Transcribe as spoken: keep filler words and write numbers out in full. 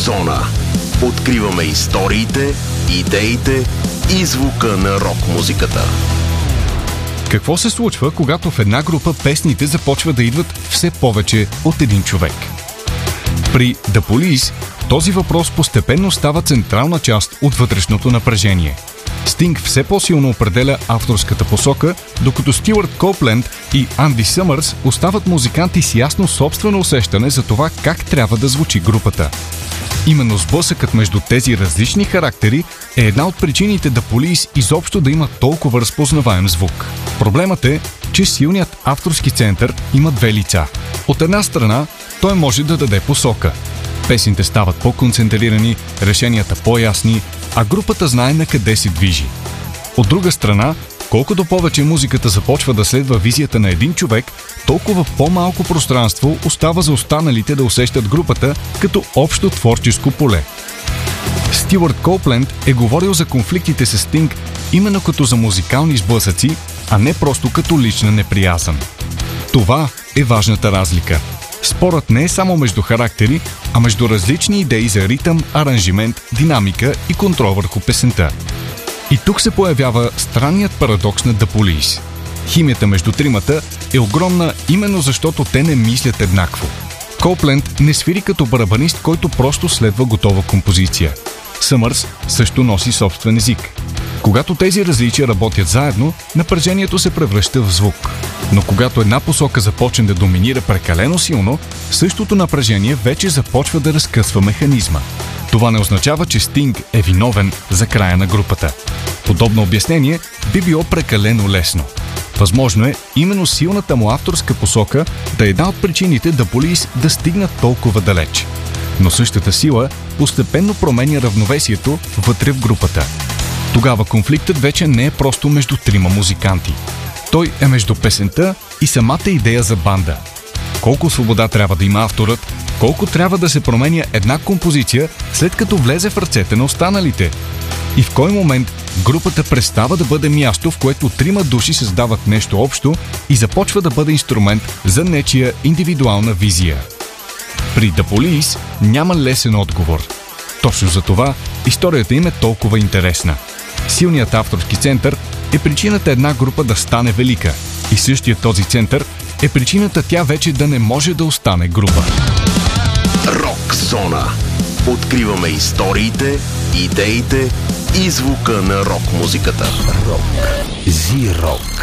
Зона. Откриваме историите, идеите и звука на рок-музиката. Какво се случва, когато в една група песните започват да идват все повече от един човек? При The Police този въпрос постепенно става централна част от вътрешното напрежение. Стинг все по-силно определя авторската посока, докато Стюарт Коупленд и Анди Съмърс остават музиканти с ясно собствено усещане за това как трябва да звучи групата. Именно сблъсъкът между тези различни характери е една от причините The Police изобщо да има толкова разпознаваем звук. Проблемът е, че силният авторски център има две лица. От една страна, той може да даде посока. Песните стават по-концентрирани, решенията по-ясни, а групата знае на къде се движи. От друга страна, колкото повече музиката започва да следва визията на един човек, толкова по-малко пространство остава за останалите да усещат групата като общо творческо поле. Стюарт Коупленд е говорил за конфликтите с Стинг именно като за музикални сблъсъци, а не просто като лична неприязън. Това е важната разлика. Спорът не е само между характери, а между различни идеи за ритъм, аранжимент, динамика и контрол върху песента. И тук се появява странният парадокс на The Police. Химията между тримата е огромна именно защото те не мислят еднакво. Коупленд не свири като барабанист, който просто следва готова композиция. Съмърс също носи собствен език. Когато тези различия работят заедно, напрежението се превръща в звук. Но когато една посока започне да доминира прекалено силно, същото напрежение вече започва да разкъсва механизма. Това не означава, че Стинг е виновен за края на групата. Подобно обяснение би било прекалено лесно. Възможно е именно силната му авторска посока да е една от причините The Police да стигнат толкова далеч. Но същата сила постепенно променя равновесието вътре в групата. Тогава конфликтът вече не е просто между трима музиканти. Той е между песента и самата идея за банда. Колко свобода трябва да има авторът, колко трябва да се променя една композиция, след като влезе в ръцете на останалите. И в кой момент групата престава да бъде място, в което трима души създават нещо общо и започва да бъде инструмент за нечия индивидуална визия. При The Police няма лесен отговор. Точно за това историята им е толкова интересна. Силният авторски център е причината една група да стане велика. И същия този център е причината тя вече да не може да остане група. Рок Зона. Откриваме историите, идеите и звука на рок-музиката. Рок. Зи-рок.